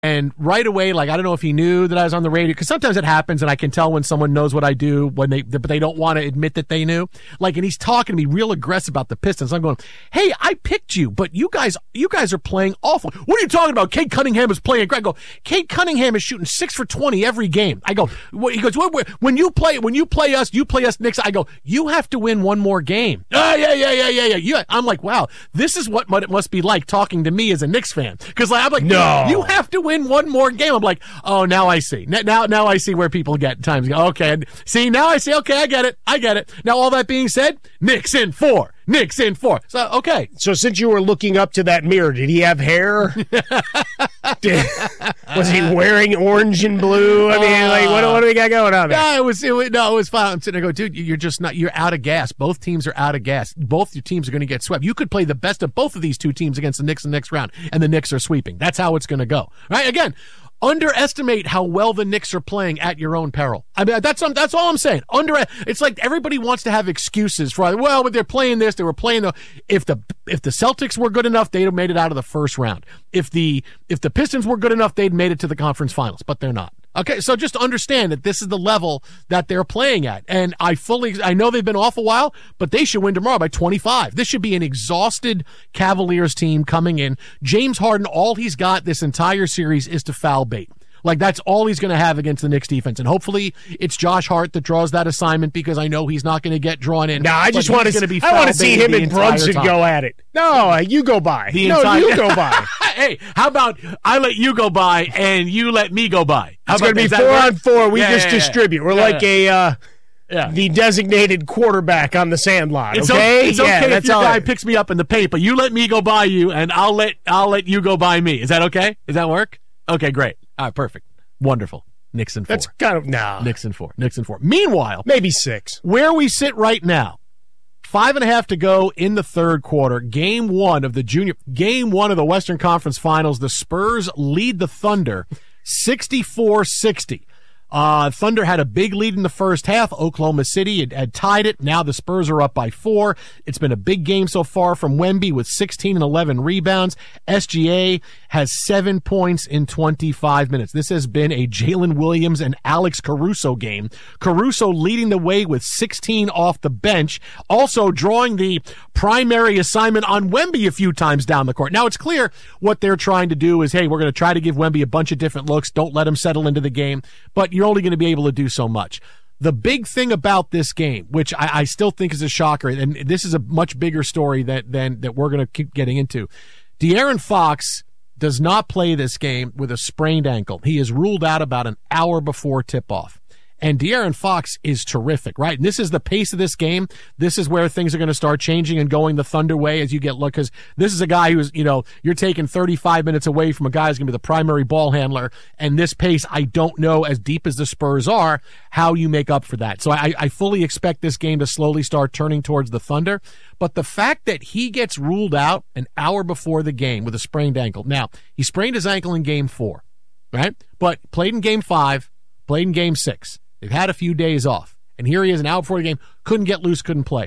And right away, like, I don't know if he knew that I was on the radio, because sometimes it happens and I can tell when someone knows what I do but they don't want to admit that they knew. Like, and he's talking to me real aggressive about the Pistons. I'm going, hey, I picked you, but you guys are playing awful. What are you talking about? Cade Cunningham is playing great. I go, Cade Cunningham is shooting 6 for 20 every game. I go, he goes, when you play us, Knicks. I go, you have to win one more game. Yeah. I'm like, wow, this is what it must be like talking to me as a Knicks fan. Because I'm like, no, you have to win one more game. I'm like, oh, now I see. Now I see where people get times. Okay, see, now I see. Okay, I get it. Now, all that being said, Knicks in 4. So, okay. So since you were looking up to that mirror, did he have hair? Was he wearing orange and blue? I mean, like, what do we got going on there? No, it was fine. I'm sitting there going, dude, you're out of gas. Both teams are out of gas. Both your teams are going to get swept. You could play the best of both of these two teams against the Knicks in the next round, and the Knicks are sweeping. That's how it's going to go. Right? Again, underestimate how well the Knicks are playing at your own peril. I mean, that's all I'm saying. It's like everybody wants to have excuses for, well, but they're playing this, they were playing the. If the Celtics were good enough, they'd have made it out of the first round. If the Pistons were good enough, they'd made it to the conference finals, but they're not. Okay, so just understand that this is the level that they're playing at. And I know they've been off a while, but they should win tomorrow by 25. This should be an exhausted Cavaliers team coming in. James Harden, all he's got this entire series is to foul bait. Like, that's all he's going to have against the Knicks defense. And hopefully it's Josh Hart that draws that assignment, because I know he's not going to get drawn in. No, I want to see him and Brunson go at it. No, you go by. You go by. Hey, how about I let you go by and you let me go by? It's going to be 4-on-4. We just distribute. We're like the designated quarterback on the sandlot. It's okay if your guy picks me up in the paint, but you let me go by you, and I'll let you go by me. Is that okay? Does that work? Okay, great. All right, perfect. Wonderful. Knicks in 4. That's kind of, Knicks in 4. Meanwhile, maybe 6. Where we sit right now, 5.5 to go in the third quarter. Game 1 of the Western Conference Finals. The Spurs lead the Thunder 64-60. Thunder had a big lead in the first half. Oklahoma City had tied it. Now the Spurs are up by 4. It's been a big game so far from Wemby with 16 and 11 rebounds. SGA has 7 points in 25 minutes. This has been a Jalen Williams and Alex Caruso game. Caruso leading the way with 16 off the bench, also drawing the primary assignment on Wemby a few times down the court. Now it's clear what they're trying to do is, hey, we're going to try to give Wemby a bunch of different looks. Don't let him settle into the game. But you're only going to be able to do so much. The big thing about this game, which I still think is a shocker, and this is a much bigger story that we're going to keep getting into. De'Aaron Fox does not play this game with a sprained ankle. He is ruled out about an hour before tip-off. And De'Aaron Fox is terrific, right? And this is the pace of this game. This is where things are going to start changing and going the Thunder way as you get look, because this is a guy who's, you're taking 35 minutes away from a guy who's going to be the primary ball handler. And this pace, I don't know, as deep as the Spurs are, how you make up for that. So I fully expect this game to slowly start turning towards the Thunder. But the fact that he gets ruled out an hour before the game with a sprained ankle. Now, he sprained his ankle in game 4, right? But played in game 5, played in game 6. They've had a few days off. And here he is an hour before the game. Couldn't get loose, couldn't play.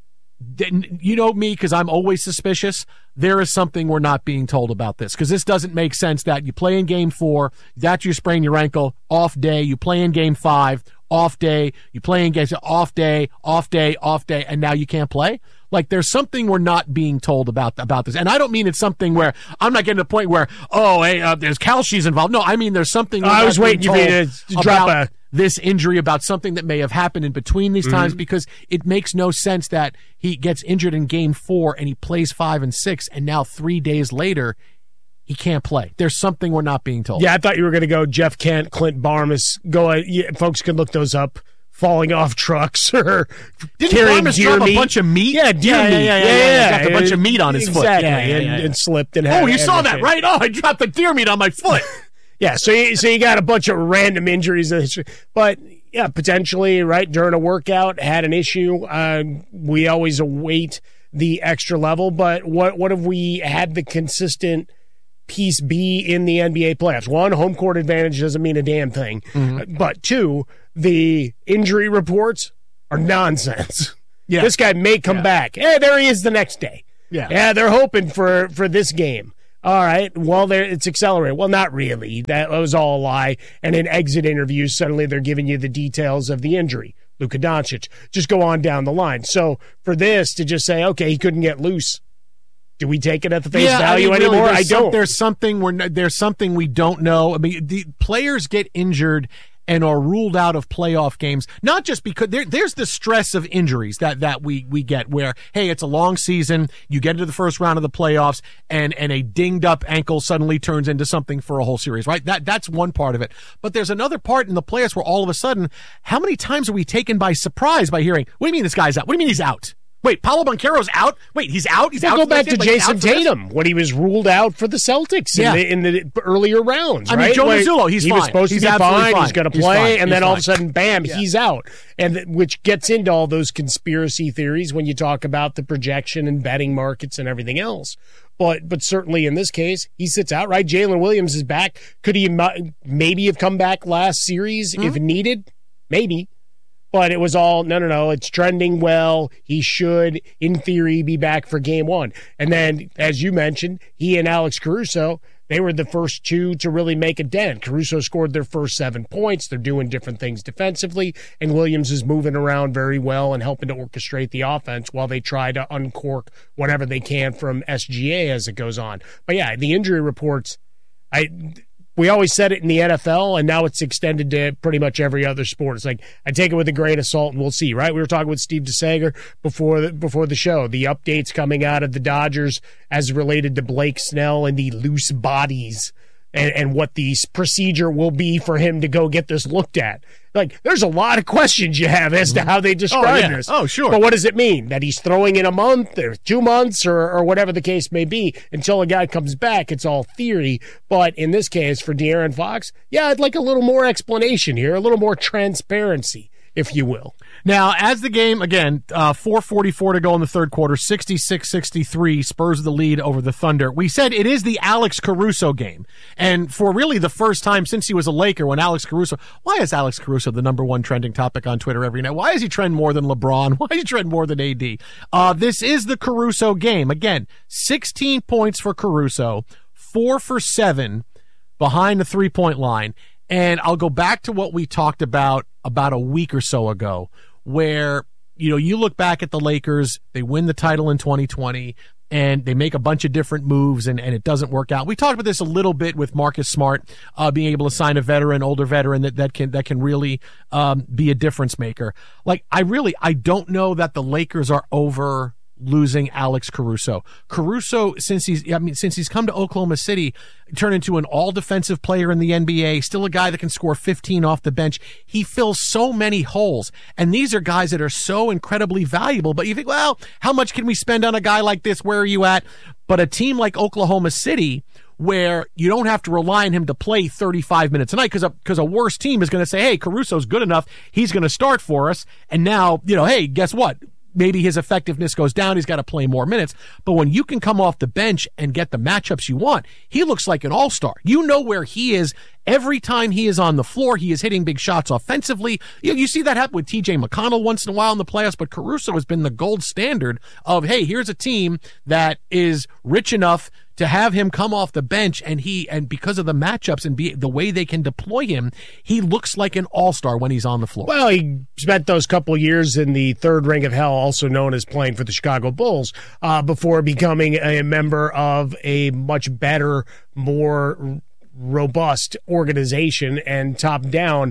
You know me, because I'm always suspicious. There is something we're not being told about this, because this doesn't make sense that you play in game 4, that's you sprain your ankle, off day. You play in game 5, off day. You play in game, off day, and now you can't play. Like, there's something we're not being told about this. And I don't mean it's something where I'm not getting to the point where, there's Kalshi's involved. No, I mean there's something. I was waiting for you to drop this injury, about something that may have happened in between these times, because it makes no sense that he gets injured in game 4 and he plays 5 and 6, and now 3 days later he can't play. There's something we're not being told. Yeah, I thought you were going to go Jeff Kent, Clint Barmas. Folks can look those up. Falling off trucks or carrying Barmas drop a bunch of meat? Yeah, deer meat. Yeah. Got a bunch of meat on his foot. And slipped. And you saw that, right? Oh, I dropped the deer meat on my foot. Yeah, so you got a bunch of random injuries. But, yeah, potentially, right, during a workout, had an issue. We always await the extra level. But what have we had the consistent piece be in the NBA playoffs? 1, home court advantage doesn't mean a damn thing. But 2, the injury reports are nonsense. Yeah. This guy may come back. Hey, there he is the next day. Yeah, they're hoping for this game. All right, well, it's accelerated. Well, not really. That was all a lie. And in exit interviews, suddenly they're giving you the details of the injury. Luka Doncic. Just go on down the line. So for this to just say, okay, he couldn't get loose, do we take it at the face value anymore? Really, I don't. There's something we don't know. I mean, the players get injured and are ruled out of playoff games, not just because there's the stress of injuries that we get where, hey, it's a long season, you get into the first round of the playoffs, and a dinged up ankle suddenly turns into something for a whole series, right? That's one part of it. But there's another part in the playoffs where all of a sudden, how many times are we taken by surprise by hearing, what do you mean this guy's out? What do you mean he's out? Wait, Paolo Banchero's out? Wait, he's out? He's out? Go back to Jason Tatum when he was ruled out for the Celtics in the earlier rounds, right? I mean, Joe Mazzulla, he was supposed to be fine. He's going to play, and then all of a sudden, bam, he's out. And which gets into all those conspiracy theories when you talk about the projection and betting markets and everything else. But certainly in this case, he sits out, right? Jalen Williams is back. Could he maybe have come back last series if needed? Maybe. But it was all, no, it's trending well. He should, in theory, be back for game one. And then, as you mentioned, he and Alex Caruso, they were the first two to really make a dent. Caruso scored their first 7 points. They're doing different things defensively, and Williams is moving around very well and helping to orchestrate the offense while they try to uncork whatever they can from SGA as it goes on. But yeah, the injury reports, we always said it in the NFL, and now it's extended to pretty much every other sport. It's like, I take it with a grain of salt, and we'll see, right? We were talking with Steve DeSager before the show. The updates coming out of the Dodgers as related to Blake Snell and the loose bodies and what the procedure will be for him to go get this looked at. Like, there's a lot of questions you have as to how they describe this. Oh, sure. But what does it mean? That he's throwing in a month or 2 months or whatever the case may be until a guy comes back? It's all theory. But in this case, for De'Aaron Fox, I'd like a little more explanation here, a little more transparency, if you will. Now, as the game, again, 4:44 to go in the third quarter, 66-63, Spurs the lead over the Thunder. We said it is the Alex Caruso game. And for really the first time since he was a Laker, when Alex Caruso, why is Alex Caruso the number one trending topic on Twitter every night? Why does he trend more than LeBron? Why does he trend more than AD? This is the Caruso game. Again, 16 points for Caruso, 4 for 7 behind the three-point line. And I'll go back to what we talked about a week or so ago, where, you look back at the Lakers, they win the title in 2020, and they make a bunch of different moves, and it doesn't work out. We talked about this a little bit with Marcus Smart, being able to sign a older veteran that can really be a difference maker. Like, I don't know that the Lakers are over losing Alex Caruso. Caruso, since he's come to Oklahoma City, turned into an all-defensive player in the NBA, still a guy that can score 15 off the bench. He fills so many holes, and these are guys that are so incredibly valuable. But you think, well, how much can we spend on a guy like this? Where are you at? But a team like Oklahoma City, where you don't have to rely on him to play 35 minutes a night, because a worse team is going to say, hey, Caruso's good enough, he's going to start for us. And now, hey, guess what? Maybe his effectiveness goes down. He's got to play more minutes. But when you can come off the bench and get the matchups you want, he looks like an all-star. You know where he is. Every time he is on the floor, he is hitting big shots offensively. You see that happen with TJ McConnell once in a while in the playoffs, but Caruso has been the gold standard of, hey, here's a team that is rich enough to have him come off the bench, and because of the matchups and the way they can deploy him, he looks like an all-star when he's on the floor. Well, he spent those couple of years in the third ring of hell, also known as playing for the Chicago Bulls, before becoming a member of a much better, more robust organization and top-down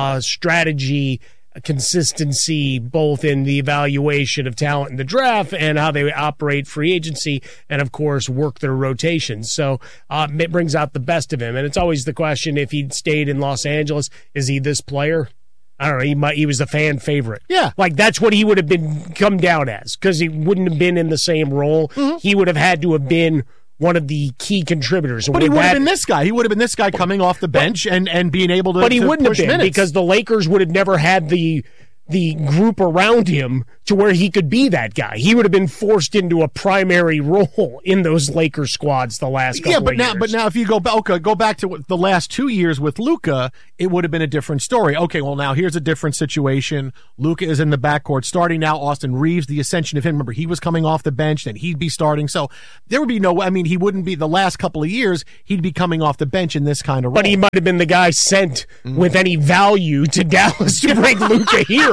strategy, consistency, both in the evaluation of talent in the draft and how they operate free agency, and of course work their rotations. So it brings out the best of him. And it's always the question, if he'd stayed in Los Angeles, is he this player? I don't know. He was a fan favorite. Yeah. Like, that's what he would have come down as, because he wouldn't have been in the same role. Mm-hmm. He would have had to have been one of the key contributors. But he would have been this guy. He would have been this guy coming off the bench and being able to. But he wouldn't push have been, minutes, because the Lakers would have never had the group around him to where he could be that guy. He would have been forced into a primary role in those Lakers squads the last couple of years. But now if you go back to the last 2 years with Luka, it would have been a different story. Okay, well now here's a different situation. Luka is in the backcourt starting now. Austin Reeves, the ascension of him. Remember, he was coming off the bench, then he'd be starting. So there would be he wouldn't be the last couple of years. He'd be coming off the bench in this kind of role. But he might have been the guy sent with any value to Dallas to bring Luka here.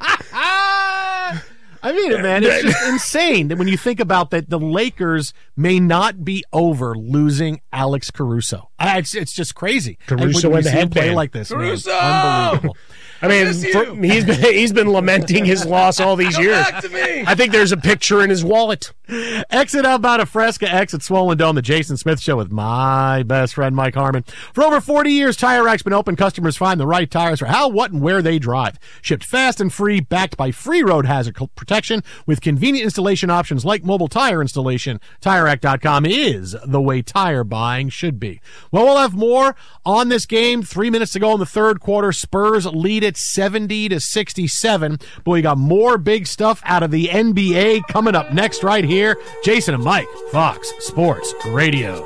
I mean, man, it's just insane that when you think about that, the Lakers may not be over losing Alex Caruso. It's just crazy. Caruso in the headband play like this, Caruso! Man, unbelievable. I mean, he's been lamenting his loss all these years. Back to me. I think there's a picture in his wallet. Exit out about a Fresca, exit Swollen Dome, the Jason Smith Show with my best friend, Mike Harmon. For over 40 years, Tire Rack's been open. Customers find the right tires for how, what, and where they drive. Shipped fast and free, backed by free road hazard protection with convenient installation options like mobile tire installation. TireRack.com is the way tire buying should be. Well, we'll have more on this game. 3 minutes to go in the third quarter. Spurs lead it 70-67. But we got more big stuff out of the NBA coming up next right here. Jason and Mike, Fox Sports Radio.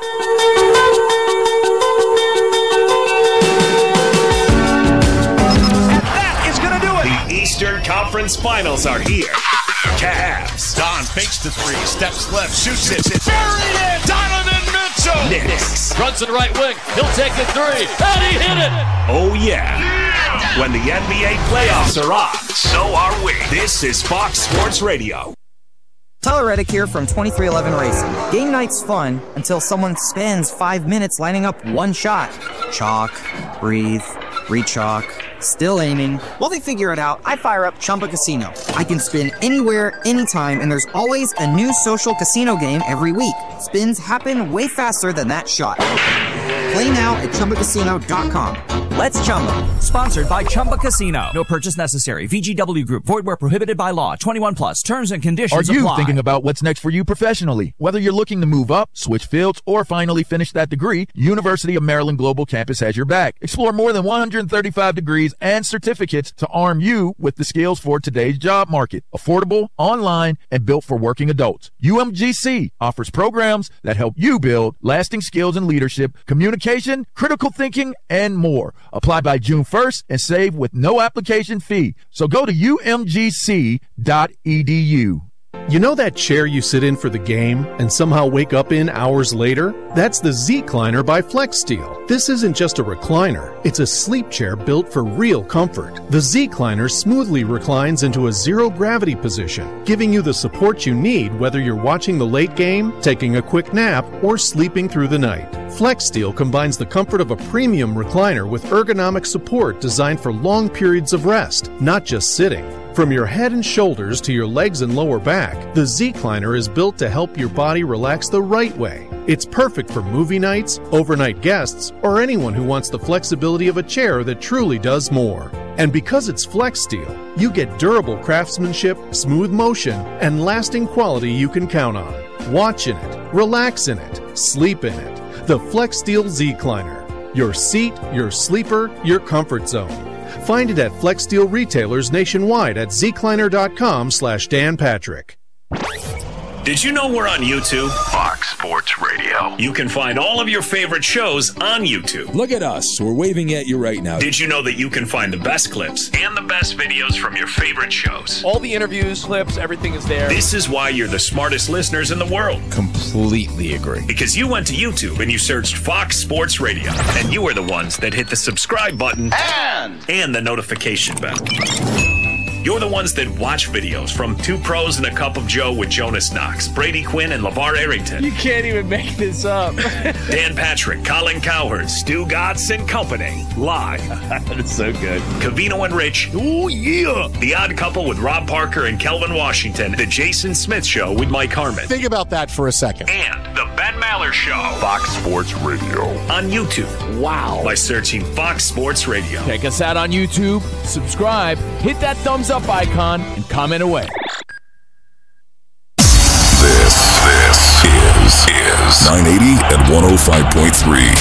That is going to do it. The Eastern Conference Finals are here. Cavs. Don fakes the three, steps left, shoots it. Buried it. Donovan Mitchell. Knicks. Runs to the right wing. He'll take the three. And he hit it. Oh, yeah. When the NBA playoffs are on, so are we. This is Fox Sports Radio. Tyler Reddick here from 2311 Racing. Game night's fun until someone spends 5 minutes lining up one shot. Chalk, breathe, re-chalk, still aiming. While they figure it out, I fire up Chumba Casino. I can spin anywhere, anytime, and there's always a new social casino game every week. Spins happen way faster than that shot. Play now at ChumbaCasino.com. Let's Chumba. Sponsored by Chumba Casino. No purchase necessary. VGW Group. Void where prohibited by law. 21 plus. Terms and conditions apply. Are you thinking about what's next for you professionally? Whether you're looking to move up, switch fields, or finally finish that degree, University of Maryland Global Campus has your back. Explore more than 135 degrees and certificates to arm you with the skills for today's job market. Affordable, online, and built for working adults. UMGC offers programs that help you build lasting skills in leadership, communication, critical thinking, and more. Apply by June 1st and save with no application fee. So go to umgc.edu. You know that chair you sit in for the game and somehow wake up in hours later? That's the Z-Cliner by FlexSteel. This isn't just a recliner. It's a sleep chair built for real comfort. The Z-Cliner smoothly reclines into a zero-gravity position, giving you the support you need whether you're watching the late game, taking a quick nap, or sleeping through the night. FlexSteel combines the comfort of a premium recliner with ergonomic support designed for long periods of rest, not just sitting. From your head and shoulders to your legs and lower back, the Z-Cliner is built to help your body relax the right way. It's perfect for movie nights, overnight guests, or anyone who wants the flexibility of a chair that truly does more. And because it's FlexSteel, you get durable craftsmanship, smooth motion, and lasting quality you can count on. Watch in it, relax in it, sleep in it. The FlexSteel Z-Cliner. Your seat, your sleeper, your comfort zone. Find it at FlexSteel retailers nationwide at zcliner.com/Dan Patrick. Did you know we're on YouTube? Fox Sports Radio. You can find all of your favorite shows on YouTube. Look at us. We're waving at you right now. Did you know that you can find the best clips and the best videos from your favorite shows? All the interviews, clips, everything is there. This is why you're the smartest listeners in the world. Completely agree. Because you went to YouTube and you searched Fox Sports Radio. And you were the ones that hit the subscribe button and the notification bell. You're the ones that watch videos from Two Pros and a Cup of Joe with Jonas Knox, Brady Quinn, and LeVar Arrington. You can't even make this up. Dan Patrick, Colin Cowherd, Stu Gatz and Company. Live. That's so good. Covino and Rich. Oh, yeah. The Odd Couple with Rob Parker and Kelvin Washington. The Jason Smith Show with Mike Harmon. Think about that for a second. And the Ben Maller Show. Fox Sports Radio. On YouTube. Wow. By searching Fox Sports Radio. Check us out on YouTube. Subscribe. Hit that thumbs up icon and comment away. This is 980 and 105.3.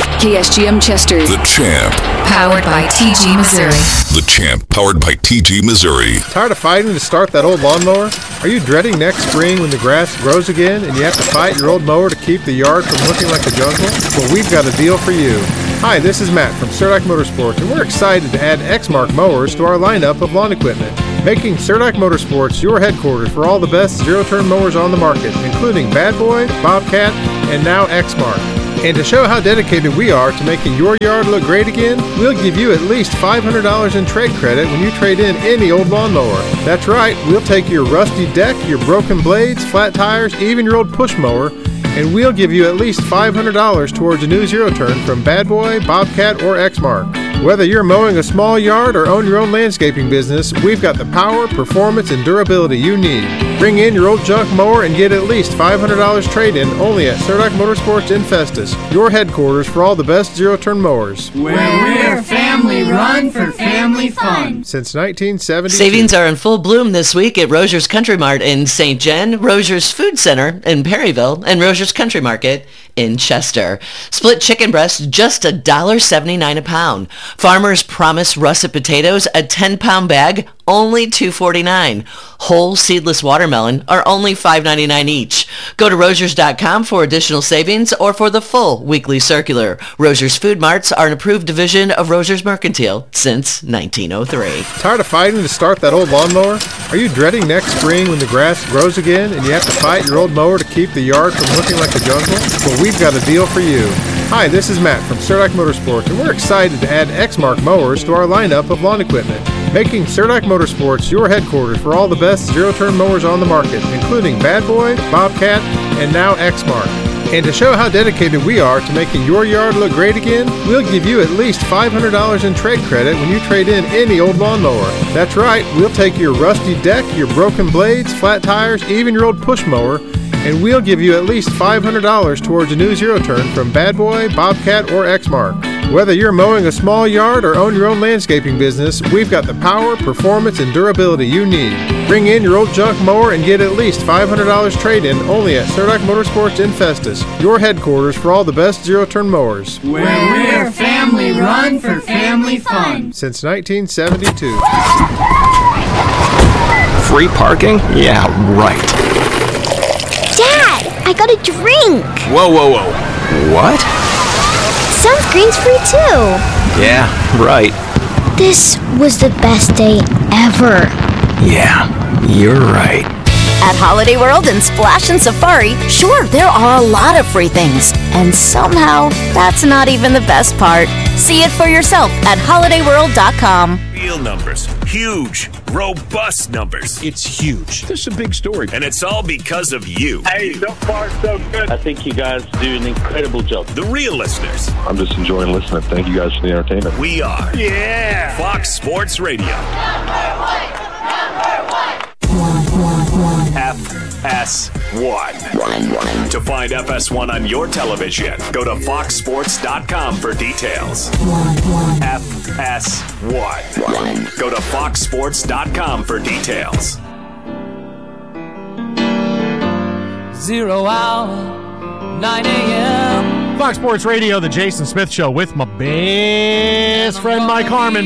KSGM Chester. The Champ. Powered by TG Missouri. The Champ, powered by TG Missouri. Tired of fighting to start that old lawnmower? Are you dreading next spring when the grass grows again and you have to fight your old mower to keep the yard from looking like a jungle? Well, we've got a deal for you. Hi, this is Matt from Cerdak Motorsports, and we're excited to add Exmark mowers to our lineup of lawn equipment, making Cerdak Motorsports your headquarters for all the best zero-turn mowers on the market, including Bad Boy, Bobcat, and now Exmark. And to show how dedicated we are to making your yard look great again, we'll give you at least $500 in trade credit when you trade in any old lawnmower. That's right, we'll take your rusty deck, your broken blades, flat tires, even your old push mower, and we'll give you at least $500 towards a new zero-turn from Bad Boy, Bobcat, or Exmark. Whether you're mowing a small yard or own your own landscaping business, we've got the power, performance, and durability you need. Bring in your old junk mower and get at least $500 trade-in only at Cerdak Motorsports in Festus, your headquarters for all the best zero-turn mowers. Where we're family run for family fun. Since 1972. Savings are in full bloom this week at Roger's Country Mart in St. John, Roger's Food Center in Perryville, and Roger's Country Market in Chester. Split chicken breast, just $1.79 a pound. Farmer's Promise russet potatoes, a 10-pound bag, only $2.49. Whole seedless watermelon are only $5.99 each. Go to Rogers.com for additional savings or for the full weekly circular. Rogers Food Marts are an approved division of Rogers Mercantile since 1903. Tired of fighting to start that old lawnmower? Are you dreading next spring when the grass grows again and you have to fight your old mower to keep the yard from looking like a jungle? Well, we've got a deal for you. Hi, this is Matt from Cerdak Motorsports, and we're excited to add Exmark mowers to our lineup of lawn equipment, making Cerdak Motorsports your headquarters for all the best zero-turn mowers on the market, including Bad Boy, Bobcat, and now Exmark. And to show how dedicated we are to making your yard look great again, we'll give you at least $500 in trade credit when you trade in any old lawnmower. That's right, we'll take your rusty deck, your broken blades, flat tires, even your old push mower, and we'll give you at least $500 towards a new zero-turn from Bad Boy, Bobcat, or Exmark. Whether you're mowing a small yard or own your own landscaping business, we've got the power, performance, and durability you need. Bring in your old junk mower and get at least $500 trade-in only at Cerdak Motorsports in Festus, your headquarters for all the best zero-turn mowers. Where we're family run for family fun. Since 1972. Free parking? Yeah, right. Dad, I got a drink. Whoa, whoa, whoa. What? Sunscreen's free too. Yeah, right. This was the best day ever. Yeah, you're right. At Holiday World and Splash and Safari, sure, there are a lot of free things. And somehow, that's not even the best part. See it for yourself at holidayworld.com. Real numbers. Huge, robust numbers. It's huge. This is a big story. And it's all because of you. Hey, so far so good. I think you guys do an incredible job. The real listeners. I'm just enjoying listening. Thank you guys for the entertainment. We are. Yeah. Fox Sports Radio. FS1. To find FS1 on your television, go to foxsports.com for details. FS1. Go to foxsports.com for details. 0 hour, 9 a.m. Fox Sports Radio, the Jason Smith Show with my best friend Mike Harmon.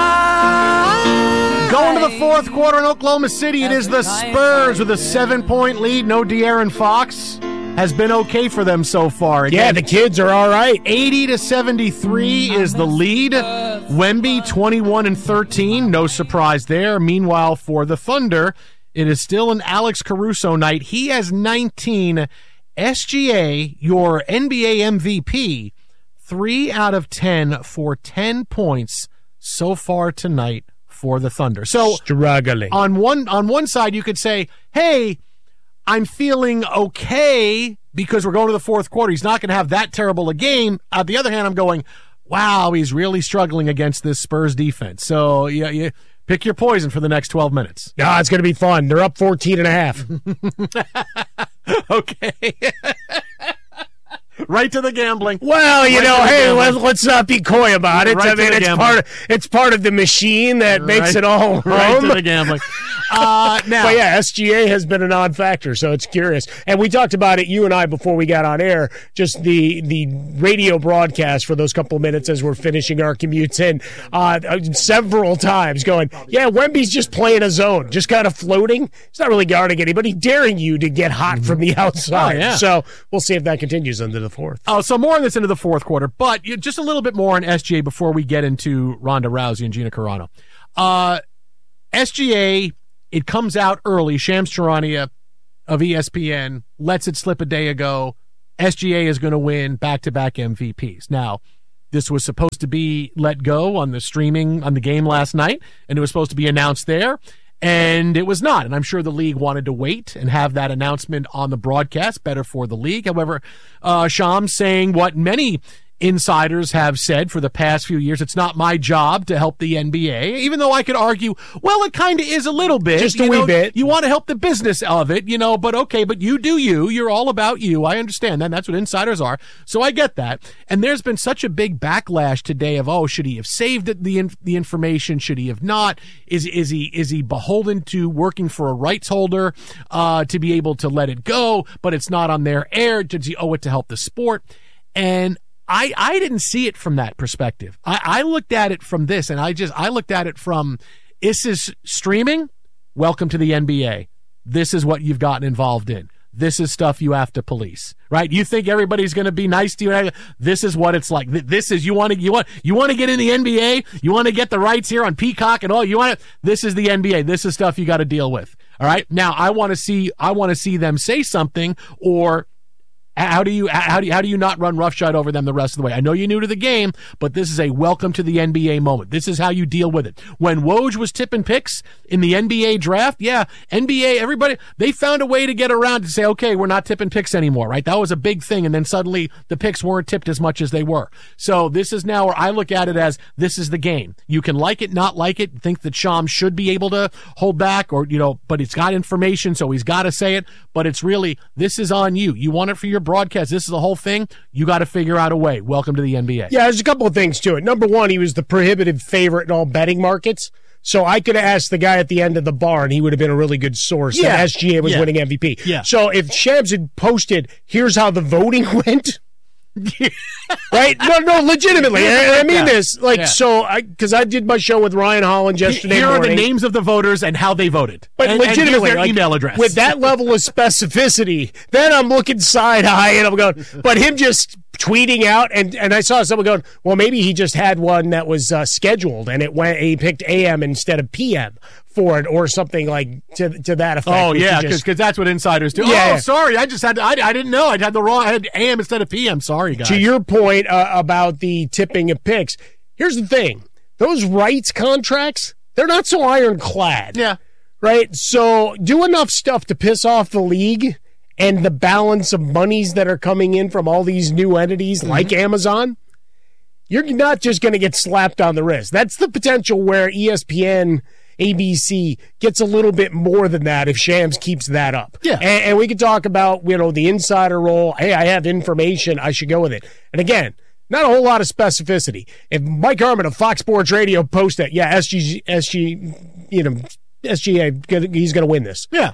Going to the fourth quarter in Oklahoma City, it is the Spurs with a 7-point lead. No De'Aaron Fox has been okay for them so far. Again, yeah, the kids are all right. 80-73 is the lead. Wemby 21-13, no surprise there. Meanwhile, for the Thunder, it is still an Alex Caruso night. He has 19. SGA, your NBA MVP, 3 out of 10 for 10 points so far tonight for the Thunder. So struggling. On one side, you could say, hey, I'm feeling okay because we're going to the fourth quarter. He's not going to have that terrible a game. On the other hand, I'm going, wow, he's really struggling against this Spurs defense. So yeah, pick your poison for the next 12 minutes. Yeah, it's going to be fun. They're up 14.5. Okay. Right to the gambling. Well, let's not be coy about it. Right, I mean, it's part of the machine that makes it all right run. To the gambling. Now, but yeah, SGA has been a non-factor, so it's curious. And we talked about it, you and I, before we got on air, just the radio broadcast for those couple of minutes as we're finishing our commutes in, several times going, yeah, Wemby's just playing a zone, just kind of floating. He's not really guarding anybody, daring you to get hot from the outside. Oh, yeah. So we'll see if that continues into the fourth. Oh, so more on this into the fourth quarter, but just a little bit more on SGA before we get into Ronda Rousey and Gina Carano. SGA, it comes out early. Shams Charania of ESPN lets it slip a day ago. SGA is going to win back-to-back MVPs. Now, this was supposed to be let go on the streaming on the game last night, and it was supposed to be announced there, and it was not. And I'm sure the league wanted to wait and have that announcement on the broadcast, better for the league. However, Shams saying what many insiders have said for the past few years, it's not my job to help the NBA, even though I could argue, well, it kind of is a little bit. Just a wee bit. You want to help the business of it, but okay, but you do you. You're all about you. I understand that. That's what insiders are. So I get that. And there's been such a big backlash today of, should he have saved the information? Should he have not? Is he beholden to working for a rights holder to be able to let it go, but it's not on their air? Does he owe it to help the sport? And I didn't see it from that perspective. I looked at it from this, and I looked at it from, this is streaming. Welcome to the NBA. This is what you've gotten involved in. This is stuff you have to police, right? You think everybody's going to be nice to you? This is what it's like. This is you want to get in the NBA. You want to get the rights here on Peacock and all. This is the NBA. This is stuff you got to deal with. All right. Now I want to see them say something, or how do you not run roughshod over them the rest of the way? I know you're new to the game, but this is a welcome to the NBA moment. This is how you deal with it. When Woj was tipping picks in the NBA draft, NBA, everybody, they found a way to get around to say, okay, we're not tipping picks anymore, right? That was a big thing, and then suddenly the picks weren't tipped as much as they were. So this is now where I look at it as, this is the game. You can like it, not like it, think that Shams should be able to hold back, or, but it's got information, so he's got to say it, but it's really, this is on you. You want it for your broadcast. This is the whole thing. You got to figure out a way. Welcome to the NBA. Yeah, there's a couple of things to it. Number one, he was the prohibitive favorite in all betting markets. So I could have asked the guy at the end of the bar, and he would have been a really good source that SGA was winning MVP. Yeah. So if Shams had posted, here's how the voting went, right? No, legitimately. I mean this. So because I did my show with Ryan Hollins yesterday Here morning. are the names of the voters and how they voted. But legitimately, and their email address. With that level of specificity, then I'm looking side-eye and I'm going, but him just tweeting out, and I saw someone going, well, maybe he just had one that was scheduled, and he picked AM instead of PM for it, or something like to that effect. Oh, yeah, because that's what insiders do. Yeah. Oh, sorry, I didn't know. I had AM instead of PM. Sorry, guys. To your point about the tipping of picks, here's the thing. Those rights contracts, they're not so ironclad. Yeah. Right? So do enough stuff to piss off the league and the balance of monies that are coming in from all these new entities like Amazon. You're not just going to get slapped on the wrist. That's the potential where ESPN, ABC gets a little bit more than that if Shams keeps that up. Yeah. And we could talk about, the insider role. Hey, I have information. I should go with it. And again, not a whole lot of specificity. If Mike Harmon of Fox Sports Radio posted, SGA, he's going to win this. Yeah.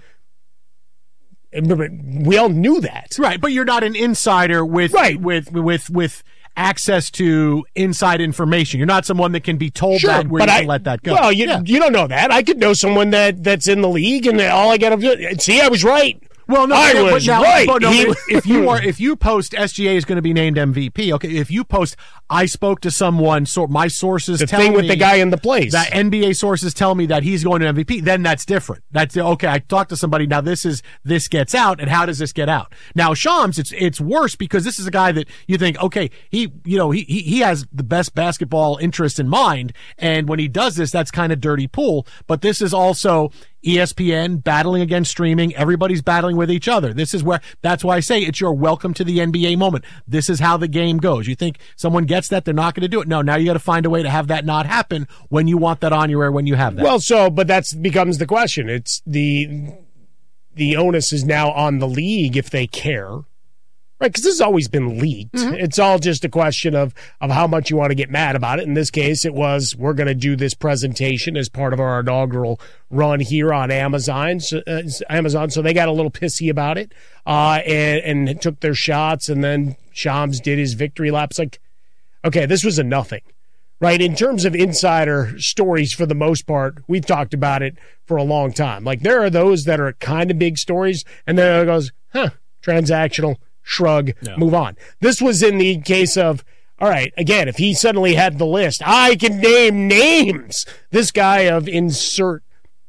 We all knew that. Right, but you're not an insider with access to inside information. You're not someone that can be told that where you can let that go. Well, you don't know that. I could know someone that's in the league, and all I got to do, see, I was right. Well, no, I was right. If you post SGA is going to be named MVP, okay. If you post, I spoke to someone, my sources tell me with the guy in the place, that NBA sources tell me that he's going to MVP, then that's different. That's okay. I talked to somebody. Now this gets out, and how does this get out? Now Shams, it's worse because this is a guy that you think, okay, he has the best basketball interest in mind, and when he does this, that's kind of dirty pool. But this is also ESPN battling against streaming. Everybody's battling with each other. That's why I say it's your welcome to the NBA moment. This is how the game goes. You think someone gets that, they're not going to do it. No, now you got to find a way to have that not happen when you want that on your air, when you have that. Well, but that becomes the question. It's the onus is now on the league if they care Right, because this has always been leaked. Mm-hmm. It's all just a question of how much you want to get mad about it. In this case, it was, we're going to do this presentation as part of our inaugural run here on Amazon. So they got a little pissy about it and took their shots, and then Shams did his victory laps. Like, okay, this was a nothing. Right, in terms of insider stories, for the most part, we've talked about it for a long time. Like, there are those that are kind of big stories, and then it goes, transactional, shrug, move on. This was in the case of, all right, again, if he suddenly had the list, I can name names. This guy of insert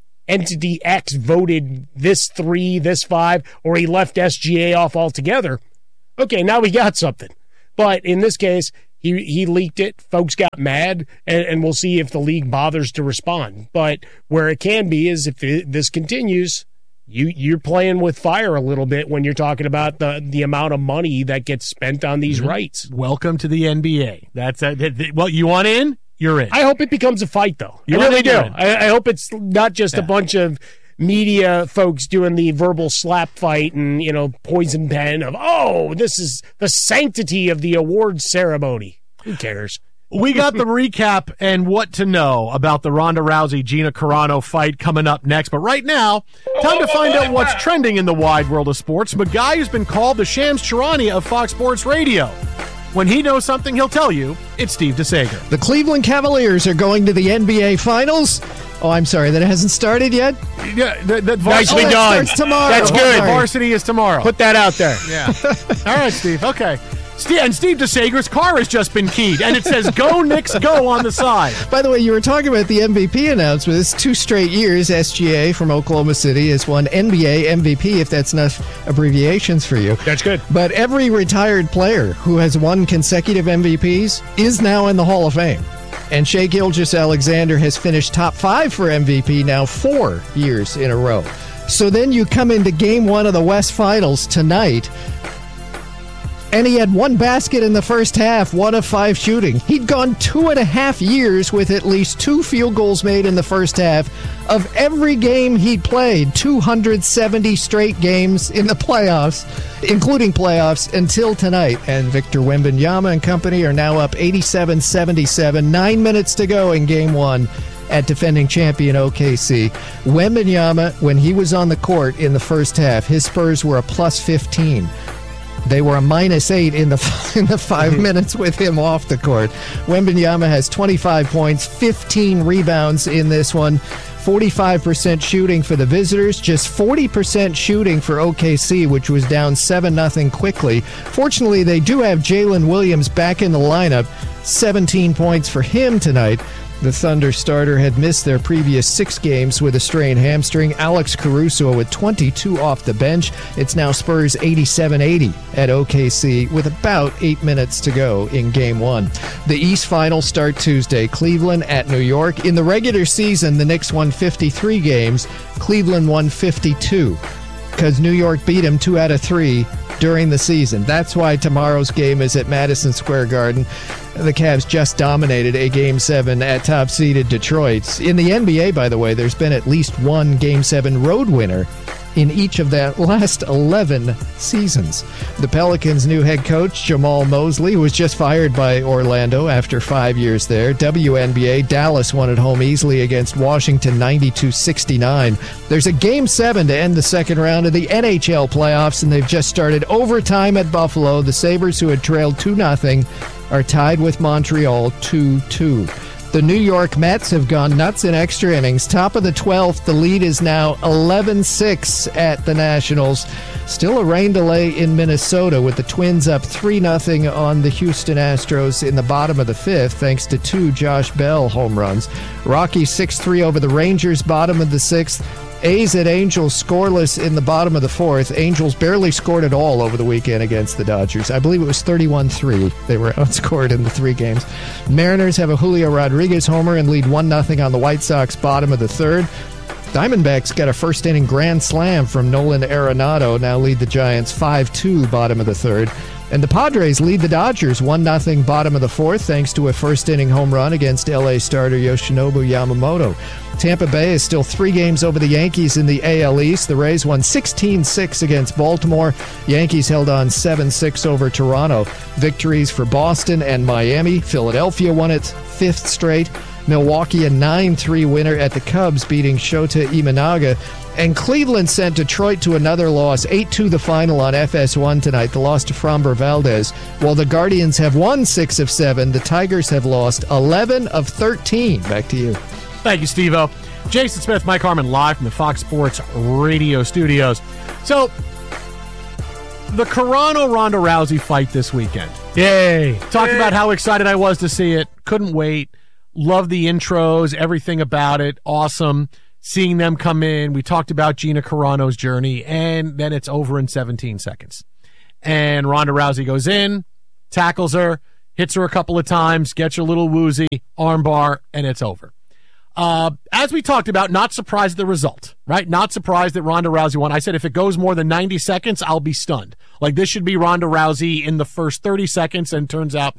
entity X voted this 3, this 5, or he left SGA off altogether. Okay, now we got something. But in this case, he leaked it. Folks got mad, and we'll see if the league bothers to respond. But where it can be is if this continues, you're playing with fire a little bit when you're talking about the amount of money that gets spent on these rights. Welcome to the NBA. That's well, you want in? You're in. I hope it becomes a fight, though. I really do. I hope it's not just a bunch of media folks doing the verbal slap fight and, poison pen of, this is the sanctity of the awards ceremony. Who cares? We got the recap and what to know about the Ronda Rousey-Gina Carano fight coming up next. But right now, time to find out what's trending in the wide world of sports from a guy who's been called the Shams Charania of Fox Sports Radio. When he knows something, he'll tell you. It's Steve DeSager. The Cleveland Cavaliers are going to the NBA Finals. Oh, I'm sorry, that hasn't started yet? Yeah, nicely done. Starts tomorrow. That's good. Varsity is tomorrow. Put that out there. Yeah. All right, Steve. Okay. And Steve DeSager's car has just been keyed, and it says "Go Knicks, Go" on the side. By the way, you were talking about the MVP announcement. It's 2 straight years SGA from Oklahoma City has won NBA MVP, if that's enough abbreviations for you. That's good. But every retired player who has won consecutive MVPs is now in the Hall of Fame. And Shai Gilgeous-Alexander has finished top 5 for MVP now 4 years in a row. So then you come into Game 1 of the West Finals tonight, and he had 1 basket in the first half, 1 of 5 shooting. He'd gone 2.5 years with at least 2 field goals made in the first half of every game he'd played, 270 straight games in the playoffs, including playoffs, until tonight. And Victor Wembanyama and company are now up 87-77, 9 minutes to go in Game 1 at defending champion OKC. Wembanyama, when he was on the court in the first half, his Spurs were a plus 15. They were a -8 in the 5 minutes with him off the court. Wembanyama has 25 points, 15 rebounds in this one, 45% shooting for the visitors, just 40% shooting for OKC, which was down 7-0 quickly. Fortunately, they do have Jalen Williams back in the lineup, 17 points for him tonight. The Thunder starter had missed their previous 6 games with a strained hamstring. Alex Caruso with 22 off the bench. It's now Spurs 87-80 at OKC with about 8 minutes to go in Game 1. The East Finals start Tuesday. Cleveland at New York. In the regular season, the Knicks won 53 games. Cleveland won 52 because New York beat them 2 out of 3 during the season. That's why tomorrow's game is at Madison Square Garden. The Cavs just dominated a Game 7 at top-seeded Detroit. In the NBA, by the way, there's been at least 1 Game 7 road winner in each of the last 11 seasons. The Pelicans' new head coach, Jamal Mosley, was just fired by Orlando after 5 years there. WNBA, Dallas won at home easily against Washington 92-69. There's a Game 7 to end the second round of the NHL playoffs, and they've just started overtime at Buffalo. The Sabres, who had trailed 2-0, are tied with Montreal 2-2. The New York Mets have gone nuts in extra innings. Top of the 12th, the lead is now 11-6 at the Nationals. Still a rain delay in Minnesota with the Twins up 3-0 on the Houston Astros in the bottom of the 5th thanks to 2 Josh Bell home runs. Rockies 6-3 over the Rangers, bottom of the 6th. A's at Angels scoreless in the bottom of the 4th. Angels barely scored at all over the weekend against the Dodgers. I believe it was 31-3. They were outscored in the 3 games. Mariners have a Julio Rodriguez homer and lead 1-0 on the White Sox, bottom of the 3rd. Diamondbacks got a first-inning grand slam from Nolan Arenado, now lead the Giants 5-2, bottom of the 3rd. And the Padres lead the Dodgers 1-0 bottom of the fourth thanks to a first-inning home run against L.A. starter Yoshinobu Yamamoto. Tampa Bay is still 3 games over the Yankees in the AL East. The Rays won 16-6 against Baltimore. Yankees held on 7-6 over Toronto. Victories for Boston and Miami. Philadelphia won its 5th straight. Milwaukee a 9-3 winner at the Cubs, beating Shota Imanaga. And Cleveland sent Detroit to another loss, 8-2 the final on FS1 tonight. The loss to Framber Valdez. While the Guardians have won 6 of 7, the Tigers have lost 11 of 13. Back to you. Thank you, Steve-O. Jason Smith, Mike Harmon, live from the Fox Sports Radio studios. So, the Carano-Ronda Rousey fight this weekend. Yay. Talked about how excited I was to see it. Couldn't wait. Love the intros, everything about it. Awesome. Seeing them come in. We talked about Gina Carano's journey, and then it's over in 17 seconds. And Ronda Rousey goes in, tackles her, hits her a couple of times, gets her a little woozy, armbar, and it's over. As we talked about, not surprised at the result, right? Not surprised that Ronda Rousey won. I said if it goes more than 90 seconds, I'll be stunned. Like, this should be Ronda Rousey in the first 30 seconds, and turns out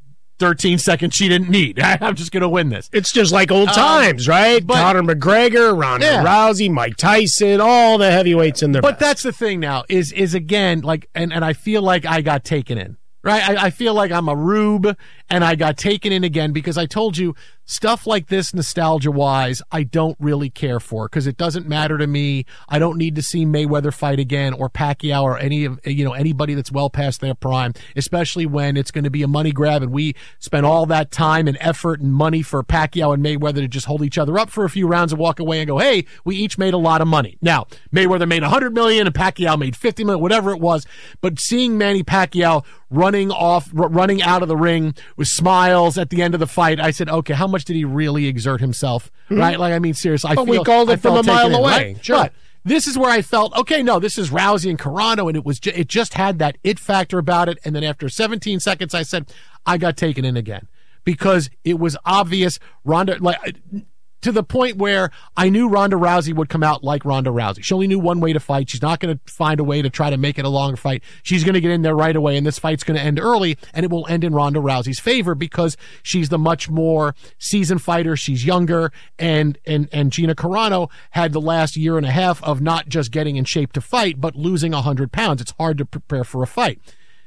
13 seconds she didn't need. I'm just going to win this. It's just like old times, right? Conor McGregor, Ronda Rousey, Mike Tyson, all the heavyweights in their But that's the thing now, is again, like, and I feel like I got taken in. Right? I feel like I'm a rube, and I got taken in again because I told you stuff like this, nostalgia-wise, I don't really care for because it doesn't matter to me. I don't need to see Mayweather fight again or Pacquiao or anybody that's well past their prime, especially when it's going to be a money grab and we spent all that time and effort and money for Pacquiao and Mayweather to just hold each other up for a few rounds and walk away and go, hey, we each made a lot of money. Now, Mayweather made $100 million and Pacquiao made $50 million, whatever it was, but seeing Manny Pacquiao running out of the ring with smiles at the end of the fight, I said, okay, how much did he really exert himself? Right? Like, I mean, seriously, we called it from a mile away. Right? Sure. But this is where I felt, okay, no, this is Rousey and Carano, and it just had that it factor about it. And then after 17 seconds, I said, I got taken in again because it was obvious Ronda, to the point where I knew Ronda Rousey would come out like Ronda Rousey. She only knew one way to fight. She's not going to find a way to try to make it a longer fight. She's going to get in there right away, and this fight's going to end early, and it will end in Ronda Rousey's favor because she's the much more seasoned fighter. She's younger, and Gina Carano had the last year and a half of not just getting in shape to fight, but losing 100 pounds. It's hard to prepare for a fight.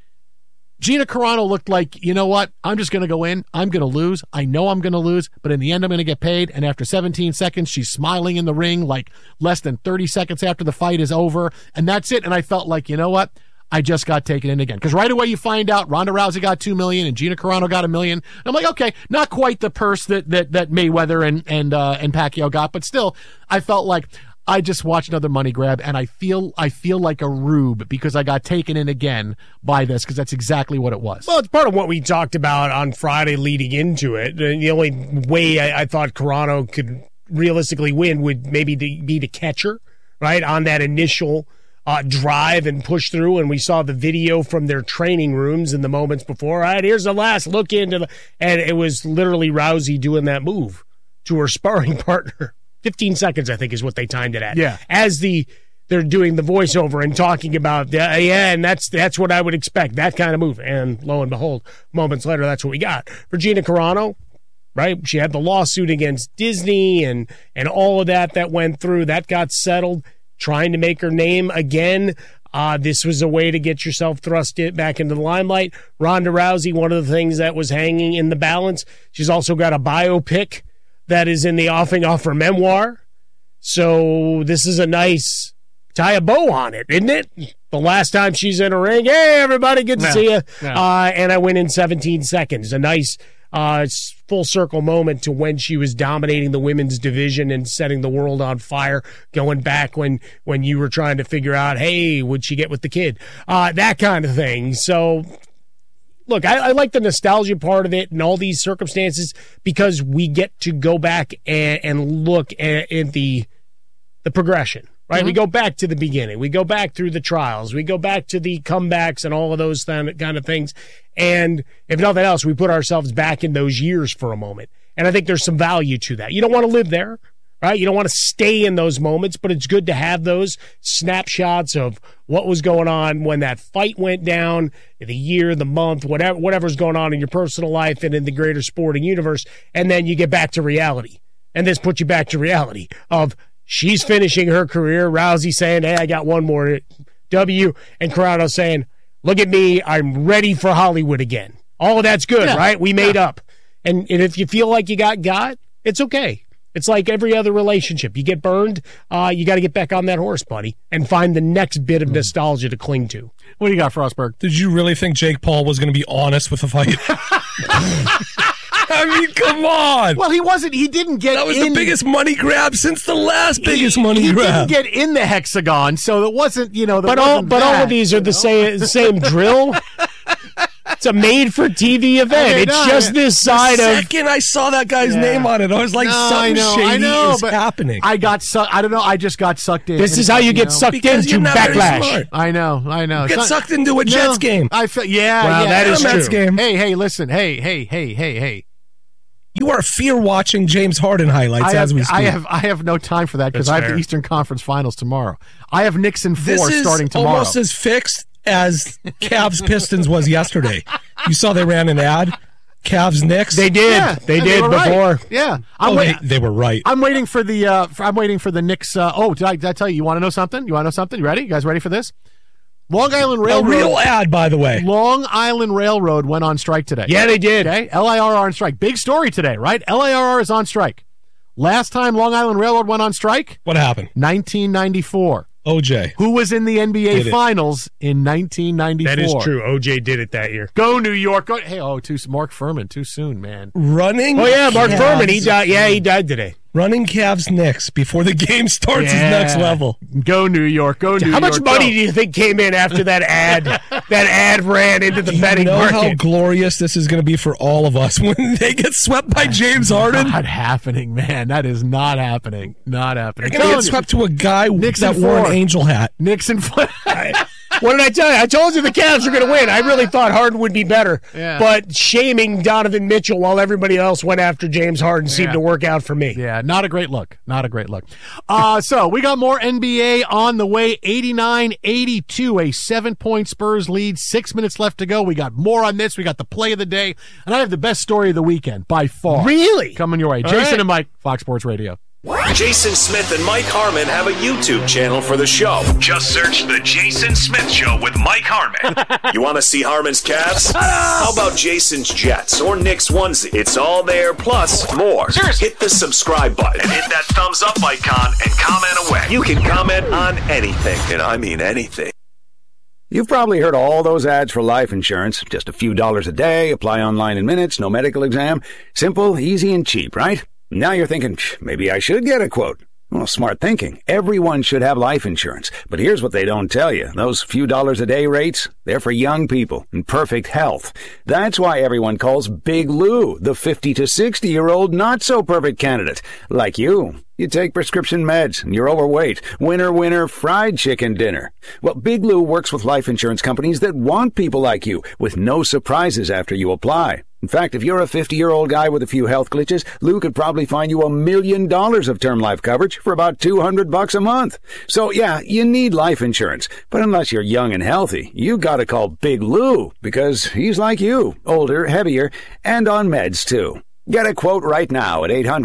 Gina Carano looked like, you know what? I'm just going to go in. I'm going to lose. I know I'm going to lose, but in the end, I'm going to get paid. And after 17 seconds, she's smiling in the ring like less than 30 seconds after the fight is over. And that's it. And I felt like, you know what? I just got taken in again. Because right away you find out Ronda Rousey got $2 million and Gina Carano got $1 million. I'm like, okay, not quite the purse that Mayweather and Pacquiao got, but still, I felt like I just watched another money grab, and I feel like a rube because I got taken in again by this because that's exactly what it was. Well, it's part of what we talked about on Friday leading into it. The only way I thought Carano could realistically win would maybe be to catch her, right, on that initial drive and push through. And we saw the video from their training rooms in the moments before. All right, here's the last look into and it was literally Rousey doing that move to her sparring partner. 15 seconds, I think, is what they timed it at. Yeah. As they're doing the voiceover and talking about, and that's what I would expect, that kind of move. And lo and behold, moments later, that's what we got. For Gina Carano, right, she had the lawsuit against Disney and all of that went through. That got settled, trying to make her name again. This was a way to get yourself thrust back into the limelight. Ronda Rousey, one of the things that was hanging in the balance, she's also got a biopic that is in the offing off her memoir. So this is a nice tie a bow on it, isn't it? The last time she's in a ring, hey, everybody, good to see you. Yeah. And I win in 17 seconds. A nice full circle moment to when she was dominating the women's division and setting the world on fire, going back when you were trying to figure out, hey, would she get with the kid? That kind of thing. So look, I like the nostalgia part of it and all these circumstances because we get to go back and look at the progression, right? Mm-hmm. We go back to the beginning. We go back through the trials. We go back to the comebacks and all of those kind of things. And if nothing else, we put ourselves back in those years for a moment. And I think there's some value to that. You don't want to live there, right? You don't want to stay in those moments, but it's good to have those snapshots of what was going on when that fight went down, the year, the month, whatever's going on in your personal life and in the greater sporting universe, and then you get back to reality. And this puts you back to reality of she's finishing her career, Rousey saying, hey, I got one more W, and Corrado saying, look at me, I'm ready for Hollywood again. All of that's good, right? We made up. And if you feel like you got, it's okay. It's like every other relationship. You get burned, you got to get back on that horse, buddy, and find the next bit of nostalgia to cling to. What do you got, Frostberg? Did you really think Jake Paul was going to be honest with the fight? I mean, come on. Well, he didn't get That was the biggest money grab since the last biggest money grab. He didn't get in the hexagon, so it wasn't, But all of these are the same drill. It's a made-for-TV event. It's just this side the second I saw that guy's name on it, I was like, something shady is happening. I don't know. I just got sucked in. This is how you get sucked into Backlash. I know. You get sucked into a Jets game. I feel, that is true. Game. Hey, listen. Hey. You are fear-watching James Harden highlights as we speak. I have no time for that because I have the Eastern Conference Finals tomorrow. I have Knicks in 4 starting tomorrow. This is almost as fixed as Cavs Pistons was yesterday. You saw they ran an ad. Cavs Knicks. They did. Yeah, they did before. Right. Yeah. They were right. I'm waiting for the Knicks. Did I tell you? You want to know something? You ready? You guys ready for this? Long Island Railroad. A real ad, by the way. Long Island Railroad went on strike today. Yeah, they did. Okay, LIRR on strike. Big story today, right? LIRR is on strike. Last time Long Island Railroad went on strike? What happened? 1994. OJ. Who was in the NBA Finals in 1994? That is true. OJ did it that year. Go New York. Go. Hey, Mark Furman. Too soon, man. Running. Oh, yeah, Mark Furman. He died. Yeah, he died today. Running Cavs Knicks before the game starts is next level. Go New York. Go New York. How much money do you think came in after that ad? That ad ran into the betting market. How glorious this is going to be for all of us when they get swept by James Harden? Not happening, man. That is not happening. Not happening. They're going to get swept to a guy that wore an angel hat. Nixon. What did I tell you? I told you the Cavs were going to win. I really thought Harden would be better. Yeah. But shaming Donovan Mitchell while everybody else went after James Harden seemed to work out for me. Yeah, not a great look. Not a great look. So we got more NBA on the way. 89-82, a 7-point Spurs lead. 6 minutes left to go. We got more on this. We got the play of the day. And I have the best story of the weekend by far. Really? Coming your way. Jason and Mike, Fox Sports Radio. Jason Smith and Mike Harmon have a YouTube channel for the show. Just search The Jason Smith Show with Mike Harmon. You want to see Harmon's Cavs? How about Jason's Jets or Knicks onesie? It's all there, plus more. Hit the subscribe button and hit that thumbs up icon and comment away. You can comment on anything, and I mean anything. You've probably heard all those ads for life insurance. Just a few dollars a day, apply online in minutes, no medical exam. Simple, easy, and cheap, right? Now you're thinking, maybe I should get a quote. Well, smart thinking. Everyone should have life insurance. But here's what they don't tell you. Those few dollars a day rates, they're for young people in perfect health. That's why everyone calls Big Lou the 50 to 60-year-old not-so-perfect candidate. Like you. You take prescription meds, and you're overweight. Winner, fried chicken dinner. Well, Big Lou works with life insurance companies that want people like you, with no surprises after you apply. In fact, if you're a 50-year-old guy with a few health glitches, Lou could probably find you $1 million of term life coverage for about $200 a month. So, yeah, you need life insurance. But unless you're young and healthy, you gotta call Big Lou, because he's like you, older, heavier, and on meds, too. Get a quote right now at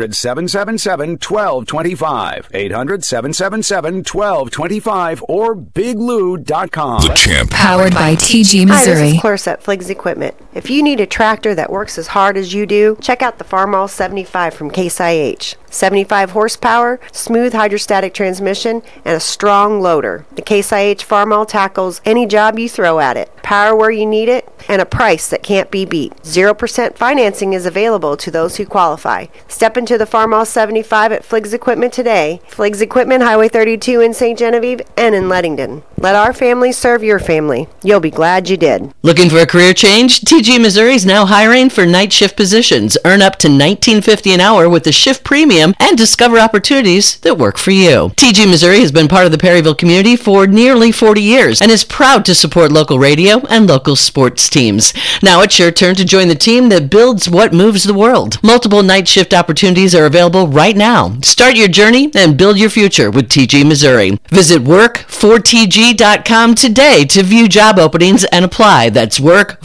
800-777-1225. 800-777-1225 or biglou.com. The Champ. Powered by TG Missouri. Hi, this is Clarissa at Fliggs Equipment. If you need a tractor that works as hard as you do, check out the Farmall 75 from Case IH. 75 horsepower, smooth hydrostatic transmission, and a strong loader. The Case IH Farmall tackles any job you throw at it. Power where you need it, and a price that can't be beat. 0% financing is available to those who qualify. Step into the Farmall 75 at Fliggs Equipment today. Fliggs Equipment, Highway 32 in St. Genevieve and in Leadington. Let our family serve your family. You'll be glad you did. Looking for a career change? TG Missouri is now hiring for night shift positions. Earn up to $19.50 an hour with the shift premium Stadium and discover opportunities that work for you. TG Missouri has been part of the Perryville community for nearly 40 years and is proud to support local radio and local sports teams. Now it's your turn to join the team that builds what moves the world. Multiple night shift opportunities are available right now. Start your journey and build your future with TG Missouri. Visit work4tg.com today to view job openings and apply. That's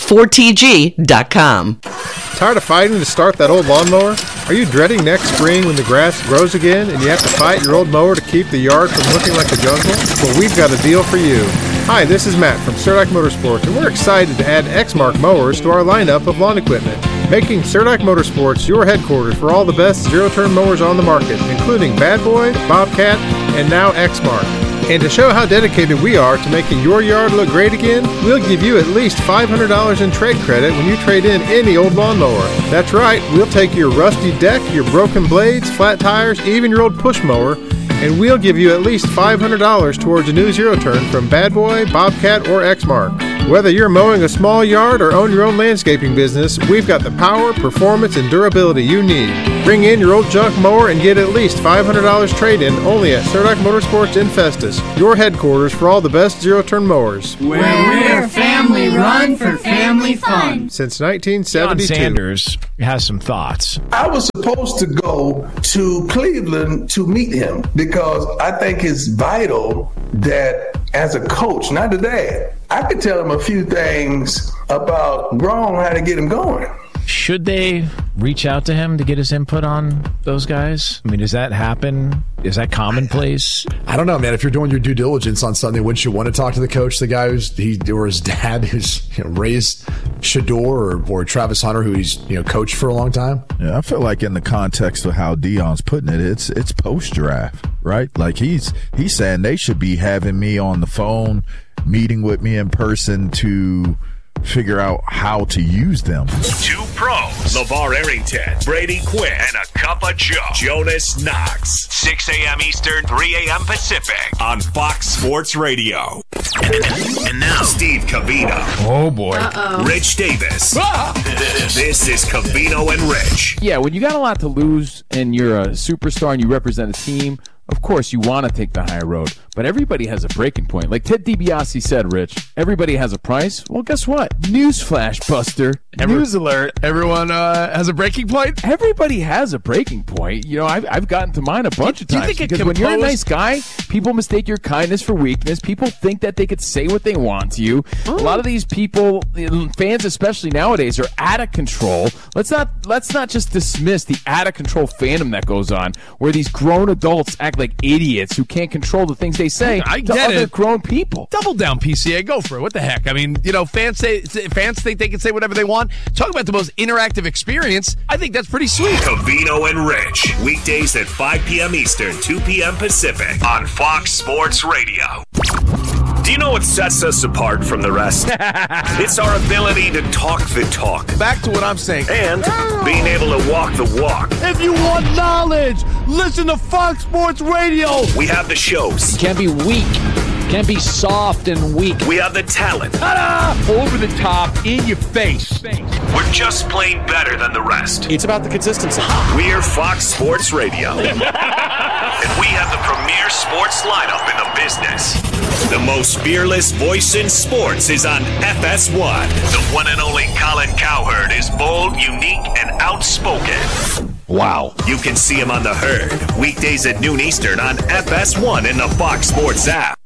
work4tg.com. Tired of fighting to start that old lawnmower? Are you dreading next spring when the grass grows again and you have to fight your old mower to keep the yard from looking like a jungle? Well, we've got a deal for you. Hi, this is Matt from Surdyke Motorsports, and we're excited to add Exmark mowers to our lineup of lawn equipment, making Surdyke Motorsports your headquarters for all the best zero-turn mowers on the market, including Bad Boy, Bobcat, and now Exmark. And to show how dedicated we are to making your yard look great again, we'll give you at least $500 in trade credit when you trade in any old lawnmower. That's right, we'll take your rusty deck, your broken blades, flat tires, even your old push mower, and we'll give you at least $500 towards a new zero-turn from Bad Boy, Bobcat, or Exmark. Whether you're mowing a small yard or own your own landscaping business, we've got the power, performance, and durability you need. Bring in your old junk mower and get at least $500 trade-in only at Surdyke Motorsports in Festus, your headquarters for all the best zero-turn mowers. Where we're family run for family fun. Since 1972. Deion Sanders has some thoughts. I was supposed to go to Cleveland to meet him because I think it's vital that as a coach, not a dad, I could tell him a few things about Grom, how to get him going. Should they reach out to him to get his input on those guys? I mean, does that happen? Is that commonplace? I don't know, man. If you're doing your due diligence on something, wouldn't you want to talk to the coach, the guy or his dad who's raised Shedeur or Travis Hunter, who he's coached for a long time? Yeah, I feel like in the context of how Deion's putting it, it's post draft, right? Like he's saying they should be having me on the phone, meeting with me in person to figure out how to use them. Two pros, LeVar Arrington, Brady Quinn, and a cup of Joe, Jonas Knox. 6 a.m. Eastern, 3 a.m. Pacific on Fox Sports Radio. And now, Steve Covino. Oh, boy. Rich Davis. This is Covino and Rich. Yeah, when you got a lot to lose and you're a superstar and you represent a team, of course you want to take the high road. But everybody has a breaking point. Like Ted DiBiase said, Rich, everybody has a price. Well, guess what? Newsflash, Buster. News alert. Everyone has a breaking point? Everybody has a breaking point. I've gotten to mine a bunch of times. Because when you're a nice guy, people mistake your kindness for weakness. People think that they could say what they want to you. A lot of these people, fans especially nowadays, are out of control. Let's not just dismiss the out of control fandom that goes on, where these grown adults act like idiots who can't control the things they say to other grown people. Double down, PCA. Go for it. What the heck? I mean, fans think they can say whatever they want. Talk about the most interactive experience. I think that's pretty sweet. Covino and Rich. Weekdays at 5 p.m. Eastern, 2 p.m. Pacific on Fox Sports Radio. Do you know what sets us apart from the rest? It's our ability to talk the talk. Back to what I'm saying. And being able to walk the walk. If you want knowledge, listen to Fox Sports Radio. We have the shows. You can't be weak. Can't be soft and weak. We have the talent. Ta-da! Over the top, in your face. We're just plain better than the rest. It's about the consistency. We're Fox Sports Radio. And we have the premier sports lineup in the business. The most fearless voice in sports is on FS1. The one and only Colin Cowherd is bold, unique, and outspoken. Wow. You can see him on The Herd, weekdays at noon Eastern on FS1 in the Fox Sports app.